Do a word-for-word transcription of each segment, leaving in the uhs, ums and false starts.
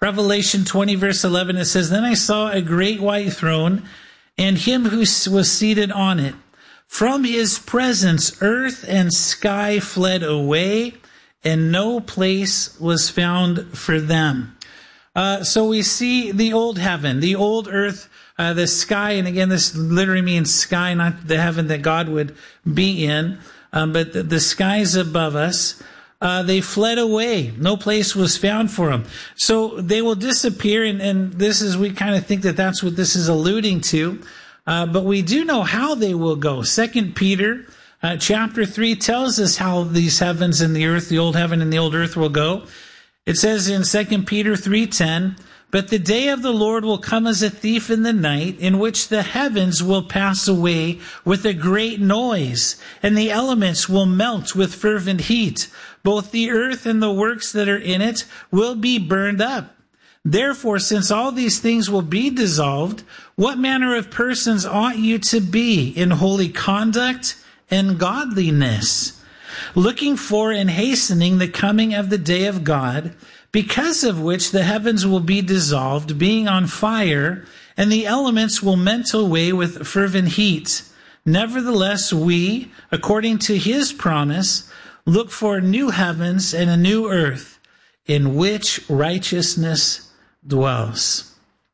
Revelation twenty, verse eleven, it says, "Then I saw a great white throne, and him who was seated on it. From his presence, earth and sky fled away, and no place was found for them." Uh, so we see the old heaven, the old earth, uh, the sky, and again, this literally means sky, not the heaven that God would be in, um, but the, the skies above us. Uh, they fled away. No place was found for them. So they will disappear, and, and this is, we kind of think that that's what this is alluding to. Uh, but we do know how they will go. Second Peter uh, chapter three tells us how these heavens and the earth, the old heaven and the old earth will go. It says in Second Peter three ten, "But the day of the Lord will come as a thief in the night, in which the heavens will pass away with a great noise, and the elements will melt with fervent heat. Both the earth and the works that are in it will be burned up. Therefore, since all these things will be dissolved, what manner of persons ought you to be in holy conduct and godliness, looking for and hastening the coming of the day of God, because of which the heavens will be dissolved, being on fire, and the elements will melt away with fervent heat. Nevertheless, we, according to his promise, look for new heavens and a new earth, in which righteousness dwells."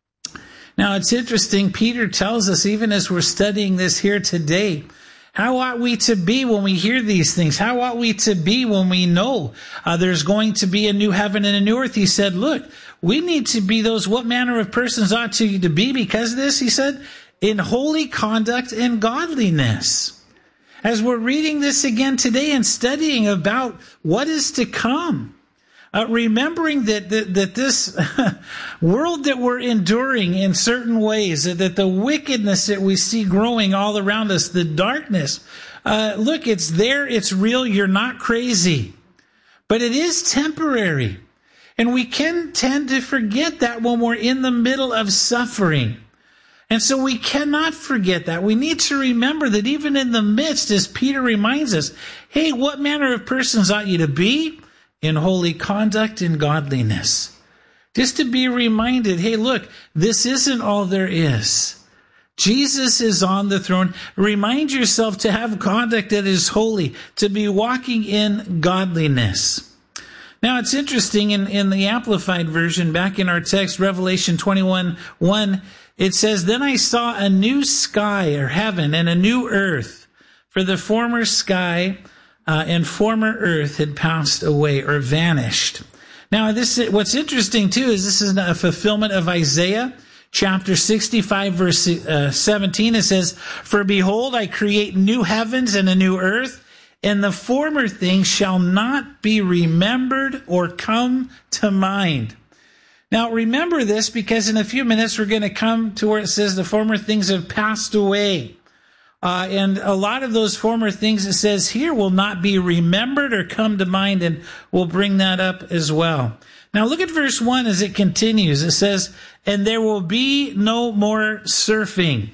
Now, it's interesting. Peter tells us, even as we're studying this here today, how ought we to be when we hear these things? How ought we to be when we know uh, there's going to be a new heaven and a new earth? He said, look, we need to be those, what manner of persons ought you to be because of this? He said, in holy conduct and godliness. As we're reading this again today and studying about what is to come, uh, remembering that, that, that this world that we're enduring in certain ways, that, that the wickedness that we see growing all around us, the darkness, uh, look, it's there, it's real, you're not crazy. But it is temporary. And we can tend to forget that when we're in the middle of suffering. And so we cannot forget that. We need to remember that even in the midst, as Peter reminds us, hey, what manner of persons ought you to be? In holy conduct and godliness. Just to be reminded, hey, look, this isn't all there is. Jesus is on the throne. Remind yourself to have conduct that is holy, to be walking in godliness. Now, it's interesting, in, in the Amplified Version, back in our text, Revelation twenty-one one, it says, "Then I saw a new sky or heaven and a new earth, for the former sky uh, and former earth had passed away," or vanished. Now, this what's interesting too is this is a fulfillment of Isaiah chapter sixty-five, verse uh, seventeen. It says, "For behold, I create new heavens and a new earth, and the former things shall not be remembered or come to mind." Now, remember this, because in a few minutes we're going to come to where it says the former things have passed away. Uh, and a lot of those former things it says here will not be remembered or come to mind, and we'll bring that up as well. Now, look at verse one as it continues. It says, "And there will be no more surfing."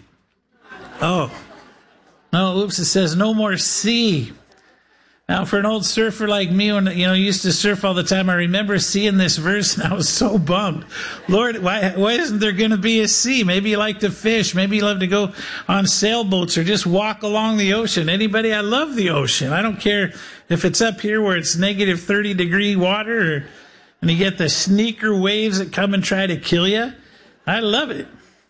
Oh. No, oops, it says no more sea. Now, for an old surfer like me, when you know used to surf all the time, I remember seeing this verse and I was so bummed. Lord, why why isn't there going to be a sea? Maybe you like to fish. Maybe you love to go on sailboats or just walk along the ocean. Anybody? I love the ocean. I don't care if it's up here where it's negative thirty degree water, or, and you get the sneaker waves that come and try to kill you. I love it.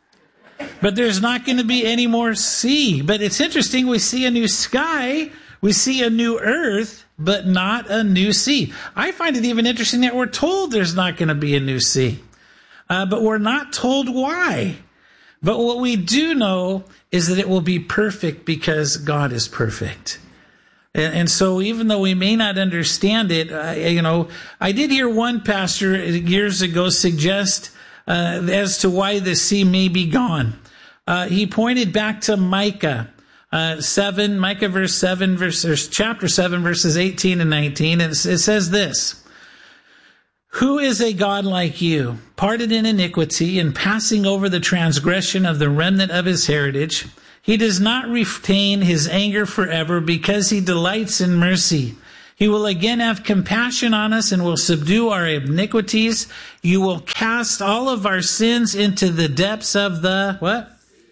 But there's not going to be any more sea. But it's interesting. We see a new sky. We see a new earth, but not a new sea. I find it even interesting that we're told there's not going to be a new sea. Uh, but we're not told why. But what we do know is that it will be perfect because God is perfect. And, and so even though we may not understand it, uh, you know, I did hear one pastor years ago suggest uh, as to why the sea may be gone. Uh, he pointed back to Micah. Uh, seven, Micah verse seven, verse, chapter seven, verses eighteen and nineteen. And it says this: "Who is a God like you, parted in iniquity and passing over the transgression of the remnant of his heritage? He does not retain his anger forever because he delights in mercy. He will again have compassion on us and will subdue our iniquities. You will cast all of our sins into the depths of the, what?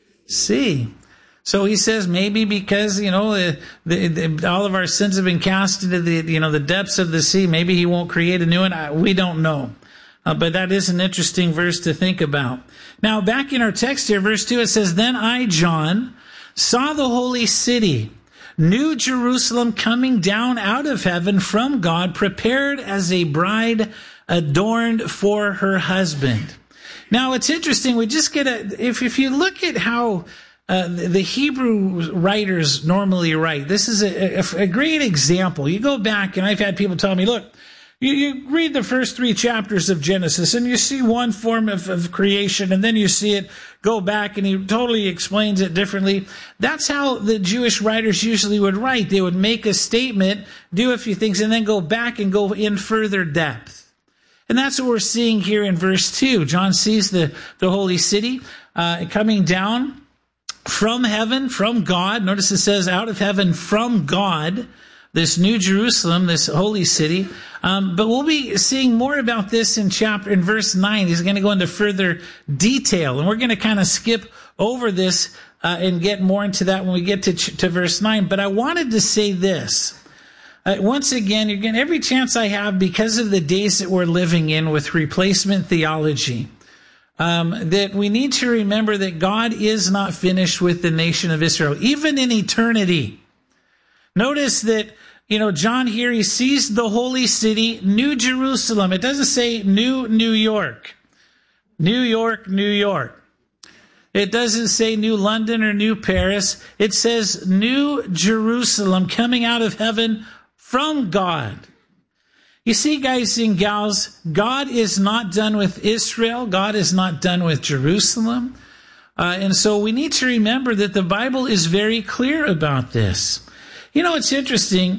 Sea. So he says maybe because, you know, the, the, the, all of our sins have been cast into the, you know, the depths of the sea. Maybe he won't create a new one. We don't know. Uh, but that is an interesting verse to think about. Now, back in our text here, verse two, it says, Then I, John, saw the holy city, New Jerusalem, coming down out of heaven from God, prepared as a bride adorned for her husband. Now, it's interesting. We just get a, if, if you look at how uh, the Hebrew writers normally write, this is a, a, a great example. You go back, and I've had people tell me, look, You, you read the first three chapters of Genesis and you see one form of, of creation, and then you see it go back and he totally explains it differently. That's how the Jewish writers usually would write. They would make a statement, do a few things, and then go back and go in further depth. And that's what we're seeing here in verse two. John sees the, the holy city uh, coming down from heaven, from God. Notice it says out of heaven from God. This New Jerusalem, this holy city. Um, but we'll be seeing more about this in chapter, in verse nine. He's going to go into further detail. And we're going to kind of skip over this uh, and get more into that when we get to, to verse nine. But I wanted to say this. Uh, once again, again, every chance I have, because of the days that we're living in with replacement theology, um, that we need to remember that God is not finished with the nation of Israel, even in eternity. Notice that, you know, John here, he sees the holy city, New Jerusalem. It doesn't say New New York. New York, New York. It doesn't say New London or New Paris. It says New Jerusalem coming out of heaven from God. You see, guys and gals, God is not done with Israel. God is not done with Jerusalem. Uh, and so we need to remember that the Bible is very clear about this. You know, it's interesting.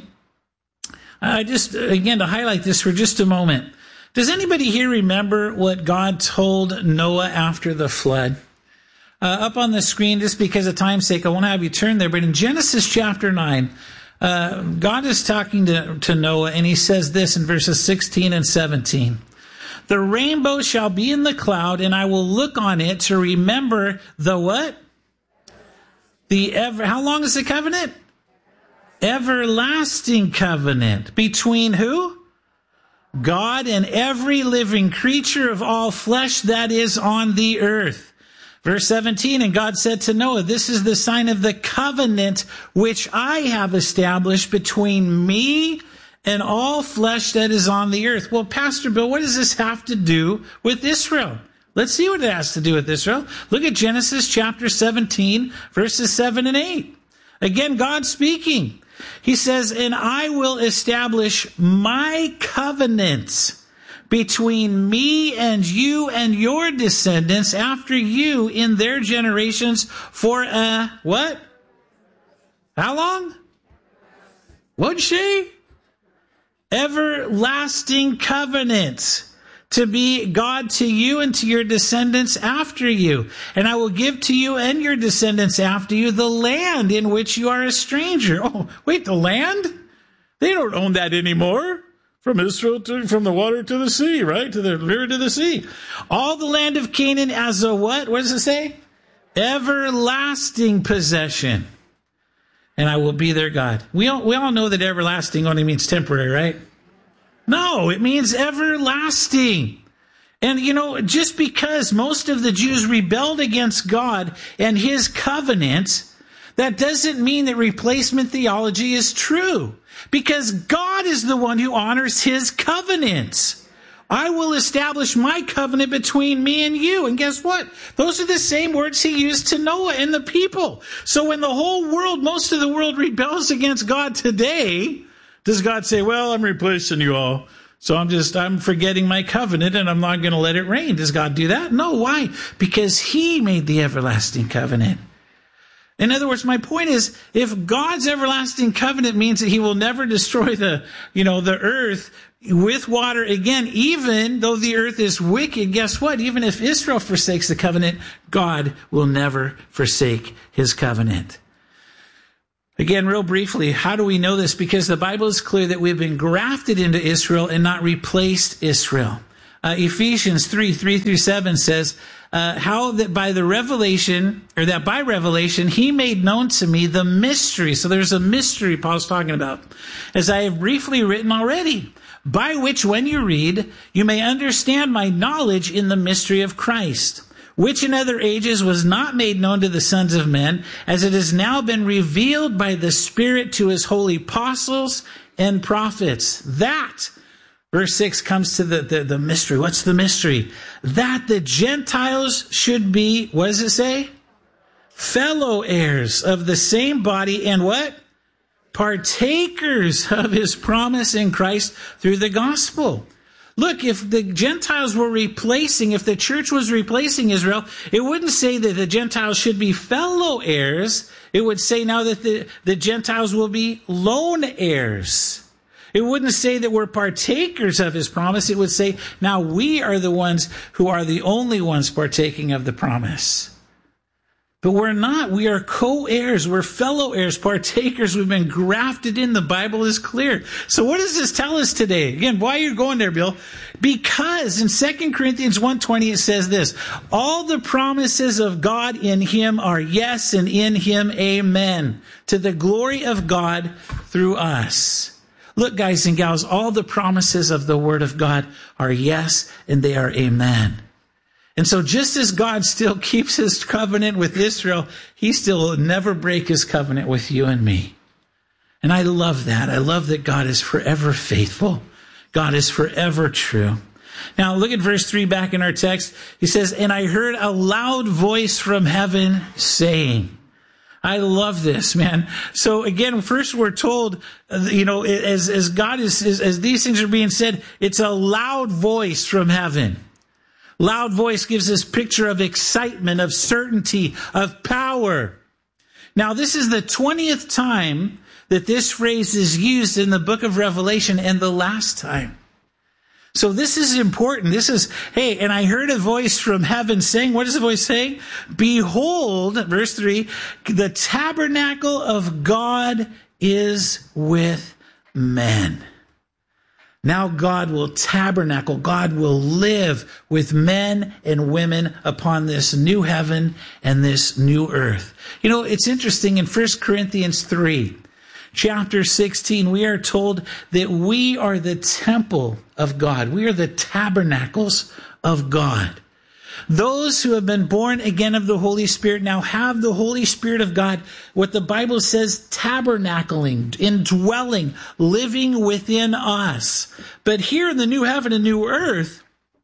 I just, again, to highlight this for just a moment. Does anybody here remember what God told Noah after the flood? Uh, up on the screen, just because of time's sake, I won't have you turn there. But in Genesis chapter nine, uh, God is talking to, to Noah, and he says this in verses sixteen and seventeen. The rainbow shall be in the cloud, and I will look on it to remember the what? The ever, how long is the covenant? Everlasting covenant. Between who? God and every living creature of all flesh that is on the earth. Verse seventeen, and God said to Noah, this is the sign of the covenant which I have established between me and all flesh that is on the earth. Well, Pastor Bill, what does this have to do with Israel? Let's see what it has to do with Israel. Look at Genesis chapter seventeen, verses seven and eight. Again, God speaking. He says, and I will establish my covenant between me and you and your descendants after you in their generations for a, what? How long? What'd you say? Everlasting covenant. To be God to you and to your descendants after you. And I will give to you and your descendants after you the land in which you are a stranger. Oh, wait, the land? They don't own that anymore. From Israel to, from the water to the sea, right? To the river to the sea. All the land of Canaan as a what? What does it say? Everlasting possession. And I will be their God. We all, we all know that everlasting only means temporary, right? No, it means everlasting. And, you know, just because most of the Jews rebelled against God and his covenant, that doesn't mean that replacement theology is true. Because God is the one who honors his covenant. I will establish my covenant between me and you. And guess what? Those are the same words he used to Noah and the people. So when the whole world, most of the world rebels against God today, does God say, well, I'm replacing you all, so I'm just, I'm forgetting my covenant and I'm not going to let it rain? Does God do that? No. Why? Because he made the everlasting covenant. In other words, my point is, if God's everlasting covenant means that he will never destroy the, you know, the earth with water again, even though the earth is wicked, guess what? Even if Israel forsakes the covenant, God will never forsake his covenant. Again, real briefly, how do we know this? Because the Bible is clear that we've been grafted into Israel and not replaced Israel. Uh, Ephesians three, three through seven says, uh, how that by the revelation, or that by revelation, he made known to me the mystery. So there's a mystery Paul's talking about, as I have briefly written already, by which when you read, you may understand my knowledge in the mystery of Christ, which in other ages was not made known to the sons of men, as it has now been revealed by the Spirit to his holy apostles and prophets. That, verse six comes to the, the, the mystery. What's the mystery? That the Gentiles should be, what does it say? Fellow heirs of the same body and what? Partakers of his promise in Christ through the gospel. Look, if the Gentiles were replacing, if the church was replacing Israel, it wouldn't say that the Gentiles should be fellow heirs. It would say now that the, the Gentiles will be lone heirs. It wouldn't say that we're partakers of his promise. It would say now we are the ones who are the only ones partaking of the promise. But we're not. We are co-heirs. We're fellow heirs, partakers. We've been grafted in. The Bible is clear. So what does this tell us today? Again, why are you going there, Bill? Because in Second Corinthians one twenty it says this, all the promises of God in him are yes, and in him amen, to the glory of God through us. Look, guys and gals, all the promises of the Word of God are yes, and they are amen. And so just as God still keeps his covenant with Israel, he still will never break his covenant with you and me. And I love that. I love that God is forever faithful. God is forever true. Now look at verse three back in our text. He says, and I heard a loud voice from heaven saying, I love this, man. So again, first we're told, you know, as, as God is, as, as these things are being said, it's a loud voice from heaven. Loud voice gives this picture of excitement, of certainty, of power. Now, this is the twentieth time that this phrase is used in the book of Revelation, and the last time. So this is important. This is, hey, and I heard a voice from heaven saying, what is the voice saying? Behold, verse three, the tabernacle of God is with men. Now God will tabernacle, God will live with men and women upon this new heaven and this new earth. You know, it's interesting in First Corinthians three, chapter sixteen, we are told that we are the temple of God. We are the tabernacles of God. Those who have been born again of the Holy Spirit now have the Holy Spirit of God, what the Bible says, tabernacling, indwelling, living within us. But here in the new heaven and new earth,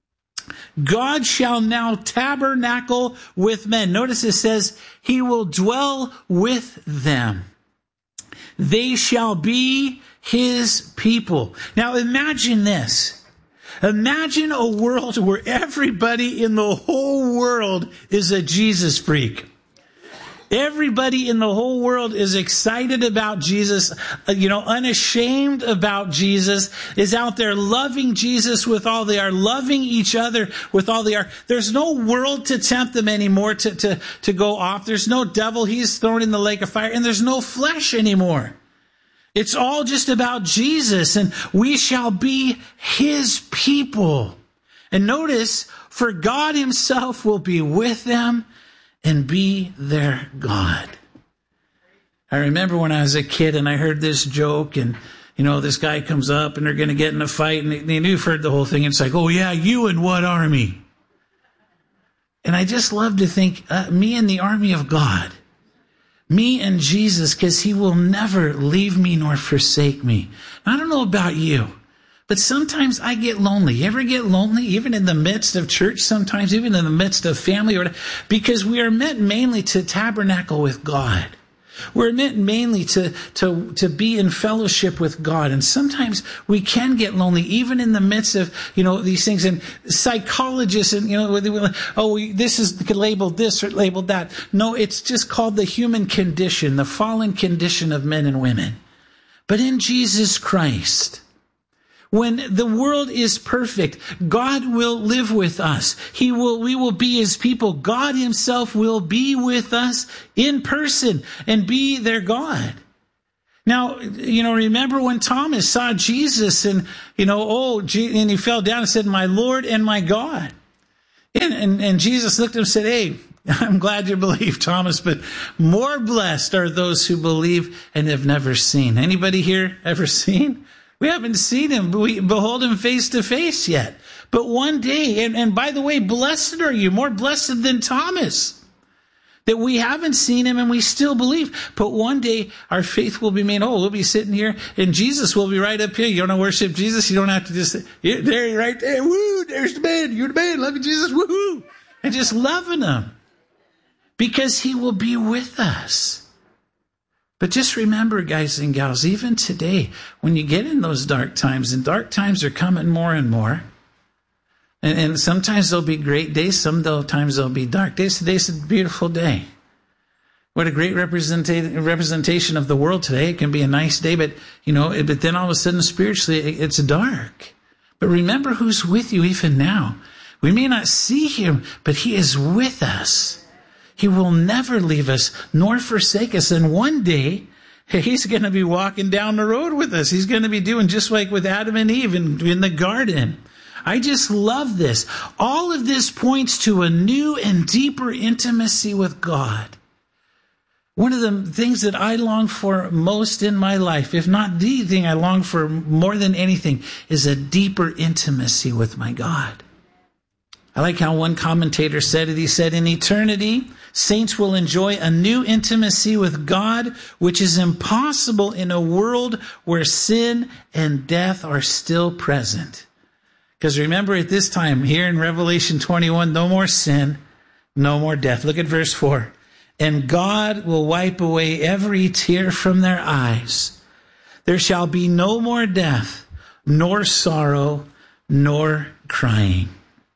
God shall now tabernacle with men. Notice it says, he will dwell with them. They shall be his people. Now imagine this. Imagine a world where everybody in the whole world is a Jesus freak. Everybody in the whole world is excited about Jesus, you know, unashamed about Jesus, is out there loving Jesus with all they are, loving each other with all they are. There's no world to tempt them anymore to, to, to go off. There's no devil. He's thrown in the lake of fire, and there's no flesh anymore. It's all just about Jesus, and we shall be his people. And notice, for God himself will be with them and be their God. I remember when I was a kid and I heard this joke, and, you know, this guy comes up and they're going to get in a fight, and they, you've heard the whole thing. It's like, oh yeah, you in what army? And I just love to think, uh, me in the army of God. Me and Jesus, because he will never leave me nor forsake me. I don't know about you, but sometimes I get lonely. You ever get lonely, even in the midst of church sometimes, even in the midst of family? Or because we are meant mainly to tabernacle with God. We're meant mainly to, to, to be in fellowship with God. And sometimes we can get lonely, even in the midst of, you know, these things. And psychologists, and, you know, oh, this is labeled this or labeled that. No, it's just called the human condition, the fallen condition of men and women. But in Jesus Christ, when the world is perfect, God will live with us. He will, we will be his people. God himself will be with us in person and be their God. Now, you know, remember when Thomas saw Jesus and, you know, oh, and he fell down and said, my Lord and my God. And, and, and Jesus looked at him and said, hey, I'm glad you believe, Thomas, but more blessed are those who believe and have never seen. Anybody here ever seen? We haven't seen him, but we behold him face to face yet. But one day, and, and by the way, blessed are you, more blessed than Thomas, that we haven't seen him and we still believe. But one day our faith will be made. Oh, we'll be sitting here and Jesus will be right up here. You want to worship Jesus? You don't have to just, there, you're right there. Woo, there's the man. You're the man. Love you, Jesus. Woohoo. And just loving him because he will be with us. But just remember, guys and gals, even today, when you get in those dark times, and dark times are coming more and more, and, and sometimes there'll be great days, sometimes there'll be dark days. Today's a beautiful day. What a great representa- representation of the world today. It can be a nice day, but, you know, but then all of a sudden spiritually it's dark. But remember who's with you even now. We may not see him, but he is with us. He will never leave us nor forsake us. And one day, he's going to be walking down the road with us. He's going to be doing just like with Adam and Eve in, in the garden. I just love this. All of this points to a new and deeper intimacy with God. One of the things that I long for most in my life, if not the thing I long for more than anything, is a deeper intimacy with my God. I like how one commentator said it. He said, in eternity, saints will enjoy a new intimacy with God, which is impossible in a world where sin and death are still present. Because remember at this time, here in Revelation twenty-one, no more sin, no more death. Look at verse four. And God will wipe away every tear from their eyes. There shall be no more death, nor sorrow, nor crying.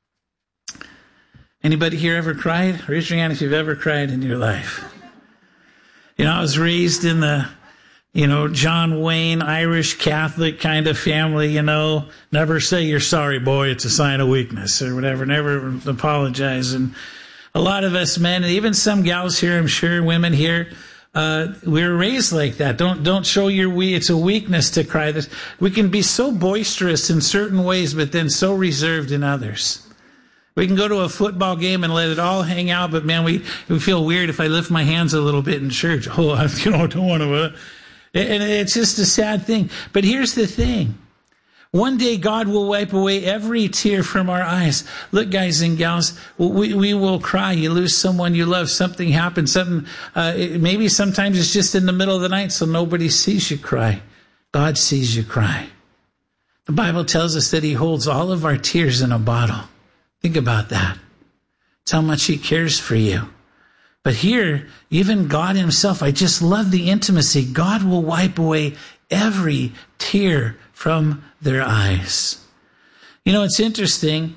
Anybody here ever cried? Raise your hand if you've ever cried in your life. You know, I was raised in the, you know, John Wayne, Irish Catholic kind of family, you know. Never say you're sorry, boy. It's a sign of weakness or whatever. Never apologize. And a lot of us men, and even some gals here, I'm sure, women here, uh, we were raised like that. Don't don't show your we. It's a weakness to cry. This we can be so boisterous in certain ways, but then so reserved in others. We can go to a football game and let it all hang out, but man, we, we feel weird if I lift my hands a little bit in church. Oh, I you know, don't want to. Uh, and it's just a sad thing. But here's the thing. One day God will wipe away every tear from our eyes. Look, guys and gals, we, we will cry. You lose someone you love. Something happens. Something, uh, it, maybe sometimes it's just in the middle of the night so nobody sees you cry. God sees you cry. The Bible tells us that he holds all of our tears in a bottle. Think about that. It's how much he cares for you. But here, even God himself, I just love the intimacy. God will wipe away every tear from their eyes. You know, it's interesting.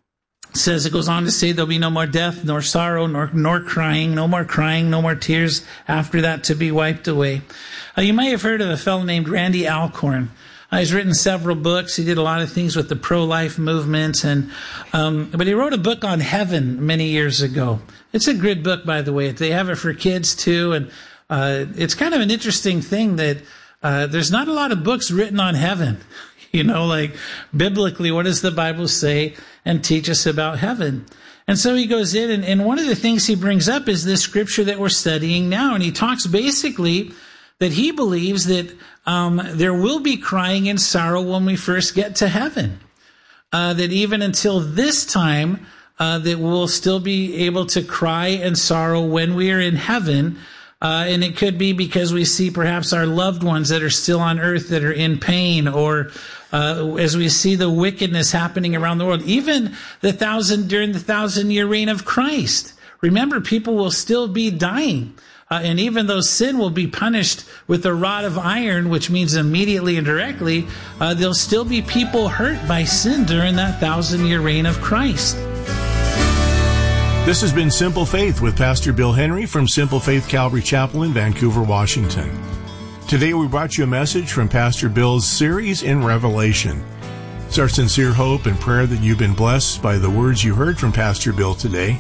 It says, it goes on to say there'll be no more death, nor sorrow, nor, nor crying, no more crying, no more tears after that to be wiped away. Uh, you may have heard of a fellow named Randy Alcorn. Uh, he's written several books. He did a lot of things with the pro-life movement, and um, but he wrote a book on heaven many years ago. It's a good book, by the way. They have it for kids too, and uh, it's kind of an interesting thing that uh, there's not a lot of books written on heaven. You know, like biblically, what does the Bible say and teach us about heaven? And so he goes in, and, and one of the things he brings up is this scripture that we're studying now, and he talks basically that he believes that um, there will be crying and sorrow when we first get to heaven. Uh, that even until this time, uh, that we'll still be able to cry and sorrow when we are in heaven. Uh, and it could be because we see perhaps our loved ones that are still on earth that are in pain, or uh, as we see the wickedness happening around the world, even the thousand during the thousand year reign of Christ. Remember, people will still be dying. Uh, and even though sin will be punished with a rod of iron, which means immediately and directly, uh, there'll still be people hurt by sin during that thousand-year reign of Christ. This has been Simple Faith with Pastor Bill Henry from Simple Faith Calvary Chapel in Vancouver, Washington. Today we brought you a message from Pastor Bill's series in Revelation. It's our sincere hope and prayer that you've been blessed by the words you heard from Pastor Bill today.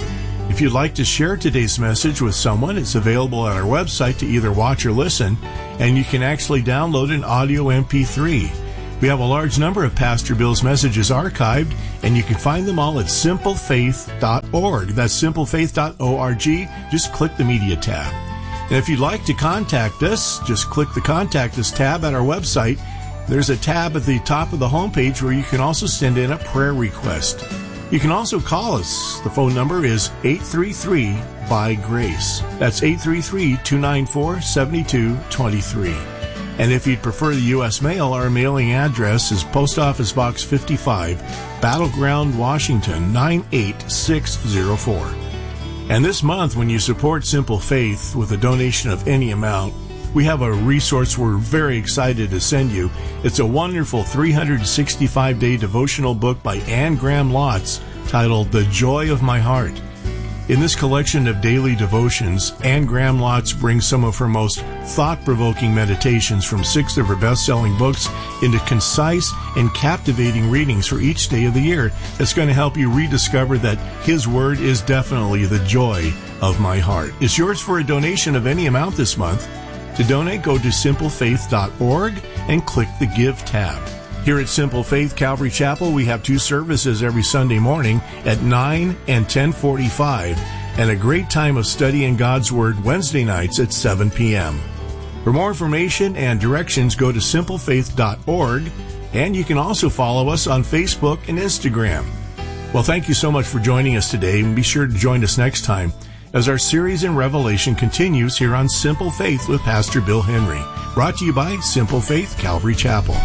If you'd like to share today's message with someone, it's available at our website to either watch or listen, and you can actually download an audio M P three. We have a large number of Pastor Bill's messages archived, and you can find them all at simple faith dot org. That's simple faith dot org. Just click the media tab. And if you'd like to contact us, just click the Contact Us tab at our website. There's a tab at the top of the homepage where you can also send in a prayer request. You can also call us. The phone number is eight three three, by grace. That's eight three three, two nine four, seven two two three. And if you'd prefer the U S mail, our mailing address is Post Office Box fifty-five, Battleground, Washington, nine eight six zero four. And this month, when you support Simple Faith with a donation of any amount, we have a resource we're very excited to send you. It's a wonderful three hundred sixty-five day devotional book by Anne Graham Lotz titled The Joy of My Heart. In this collection of daily devotions, Anne Graham Lotz brings some of her most thought-provoking meditations from six of her best-selling books into concise and captivating readings for each day of the year. That's going to help you rediscover that His Word is definitely the joy of my heart. It's yours for a donation of any amount this month. To donate, go to simple faith dot org and click the Give tab. Here at Simple Faith Calvary Chapel, we have two services every Sunday morning at nine and ten forty-five, and a great time of studying God's Word Wednesday nights at seven p.m. For more information and directions, go to simple faith dot org, and you can also follow us on Facebook and Instagram. Well, thank you so much for joining us today, and be sure to join us next time as our series in Revelation continues here on Simple Faith with Pastor Bill Henry, brought to you by Simple Faith Calvary Chapel.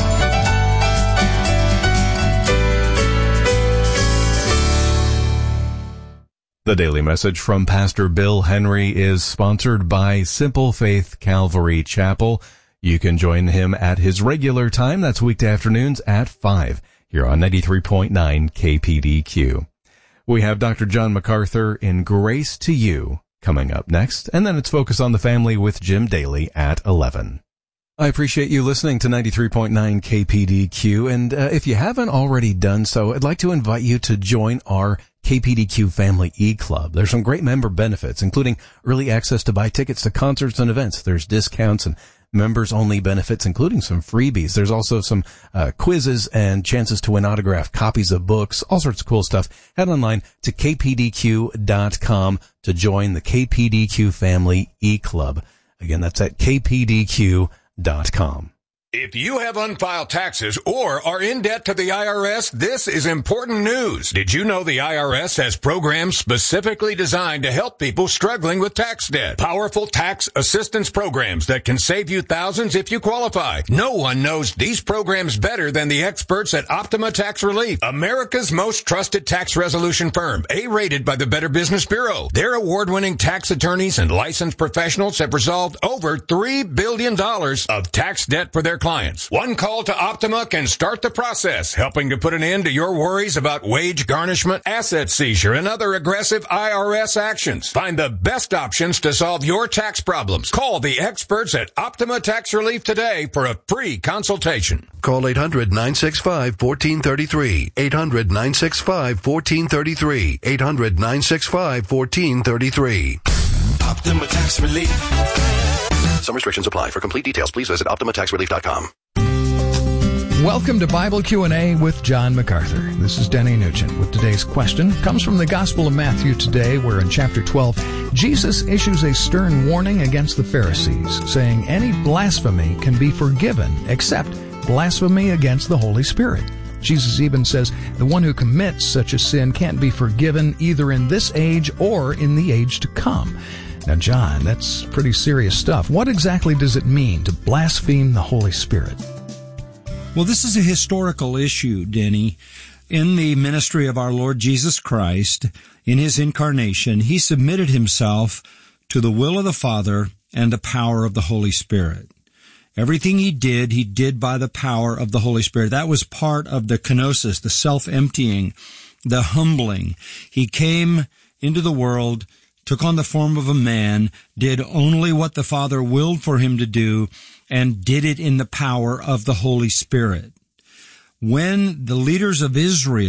The daily message from Pastor Bill Henry is sponsored by Simple Faith Calvary Chapel. You can join him at his regular time. That's weekday afternoons at five here on ninety-three point nine K P D Q. We have Doctor John MacArthur in Grace to You coming up next, and then it's Focus on the Family with Jim Daly at eleven. I appreciate you listening to ninety-three point nine K P D Q, and uh, if you haven't already done so, I'd like to invite you to join our K P D Q Family E-Club. There's some great member benefits, including early access to buy tickets to concerts and events. There's discounts and members-only benefits, including some freebies. There's also some uh, quizzes and chances to win autographed copies of books, all sorts of cool stuff. Head online to k p d q dot com to join the K P D Q Family E-Club. Again, that's at k p d q dot com. If you have unfiled taxes or are in debt to the I R S, this is important news. Did you know the I R S has programs specifically designed to help people struggling with tax debt? Powerful tax assistance programs that can save you thousands if you qualify. No one knows these programs better than the experts at Optima Tax Relief, America's most trusted tax resolution firm, A-rated by the Better Business Bureau. Their award-winning tax attorneys and licensed professionals have resolved over three billion dollars of tax debt for their clients. One call to Optima can start the process, helping to put an end to your worries about wage garnishment, asset seizure, and other aggressive I R S actions. Find the best options to solve your tax problems. Call the experts at Optima Tax Relief today for a free consultation. Call eight hundred, nine six five, one four three three. eight hundred, nine six five, one four three three. eight hundred, nine six five, one four three three. Optima Tax Relief. Some restrictions apply. For complete details, please visit optima tax relief dot com. Welcome to Bible Q and A with John MacArthur. This is Denny Nugent with today's question. It comes from the Gospel of Matthew today, where in chapter twelve, Jesus issues a stern warning against the Pharisees, saying any blasphemy can be forgiven except blasphemy against the Holy Spirit. Jesus even says the one who commits such a sin can't be forgiven either in this age or in the age to come. Now, John, that's pretty serious stuff. What exactly does it mean to blaspheme the Holy Spirit? Well, this is a historical issue, Denny. In the ministry of our Lord Jesus Christ, in his incarnation, he submitted himself to the will of the Father and the power of the Holy Spirit. Everything he did, he did by the power of the Holy Spirit. That was part of the kenosis, the self-emptying, the humbling. He came into the world, took on the form of a man, did only what the Father willed for him to do, and did it in the power of the Holy Spirit. When the leaders of Israel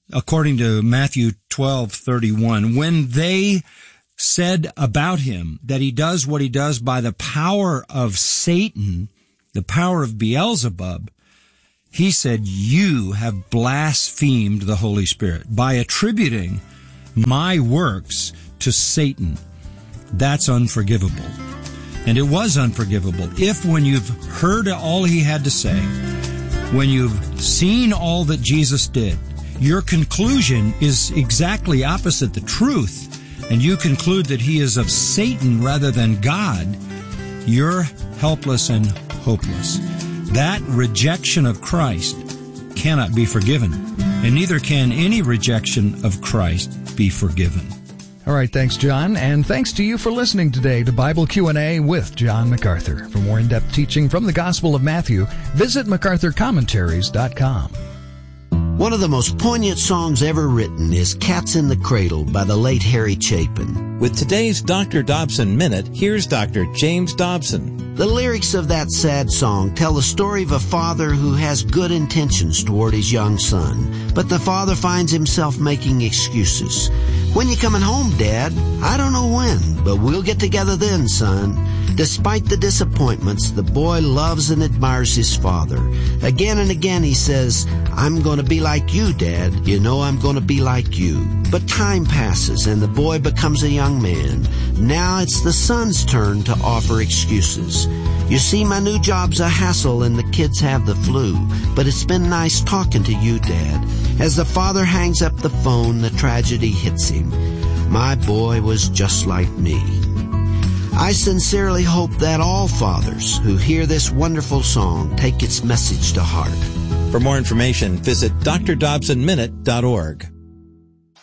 according to Matthew twelve thirty-one, when they said about him that he does what he does by the power of Satan, the power of Beelzebub, he said, you have blasphemed the Holy Spirit by attributing my works to Satan. That's unforgivable. And it was unforgivable. If when you've heard all he had to say, when you've seen all that Jesus did, your conclusion is exactly opposite the truth, and you conclude that he is of Satan rather than God, you're helpless and hopeless. That rejection of Christ cannot be forgiven, and neither can any rejection of Christ be forgiven. All right, thanks, John, and thanks to you for listening today to Bible Q and A with John MacArthur. For more in-depth teaching from the Gospel of Matthew, visit macarthur commentaries dot com. One of the most poignant songs ever written is Cats in the Cradle by the late Harry Chapin. With today's Doctor Dobson Minute, here's Doctor James Dobson. The lyrics of that sad song tell the story of a father who has good intentions toward his young son, but the father finds himself making excuses. When you coming home, Dad? I don't know when, but we'll get together then, son. Despite the disappointments, the boy loves and admires his father. Again and again he says, I'm going to be like you, Dad. You know I'm going to be like you. But time passes and the boy becomes a young man. Now it's the son's turn to offer excuses. You see, my new job's a hassle and the kids have the flu, but it's been nice talking to you, Dad. As the father hangs up the phone, the tragedy hits him. My boy was just like me. I sincerely hope that all fathers who hear this wonderful song take its message to heart. For more information, visit d r dobson minute dot org.